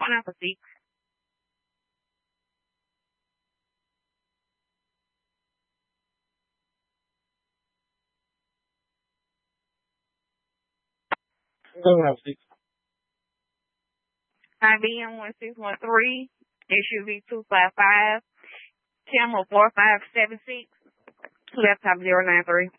going out for 6. Going out for 6. IBM 1613, SUV 255, camera 4576, laptop 093.